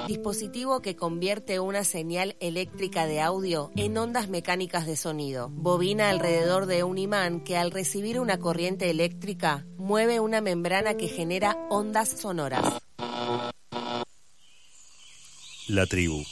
Dispositivo que convierte una señal eléctrica de audio en ondas mecánicas de sonido. Bobina alrededor de un imán que al recibir una corriente eléctrica mueve una membrana que genera ondas sonoras. La tribu.